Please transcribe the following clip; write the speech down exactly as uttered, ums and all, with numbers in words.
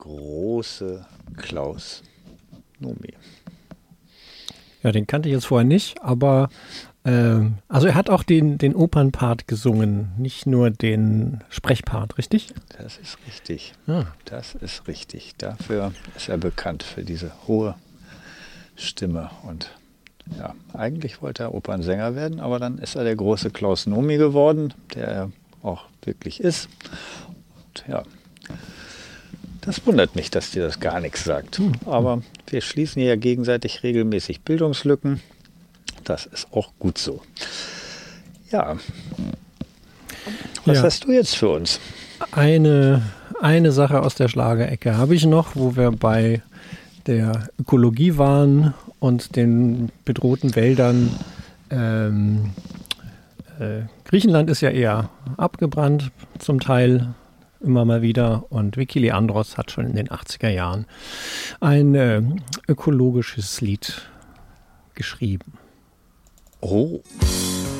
große Klaus Nomi. Ja, den kannte ich jetzt vorher nicht, aber ähm, also er hat auch den, den Opernpart gesungen, nicht nur den Sprechpart, richtig? Das ist richtig. Ah. Das ist richtig. Dafür ist er bekannt, für diese hohe Stimme. Und ja, eigentlich wollte er Opernsänger werden, aber dann ist er der große Klaus Nomi geworden, der er auch wirklich ist. Und ja, das wundert mich, dass dir das gar nichts sagt. Aber wir schließen hier gegenseitig regelmäßig Bildungslücken. Das ist auch gut so. Ja. Was Ja. hast du jetzt für uns? Eine, eine Sache aus der Schlagerecke habe ich noch, wo wir bei der Ökologie waren und den bedrohten Wäldern. Ähm, äh, Griechenland ist ja eher abgebrannt, zum Teil immer mal wieder. Und Vicky Leandros hat schon in den achtziger Jahren ein äh, ökologisches Lied geschrieben. Oh.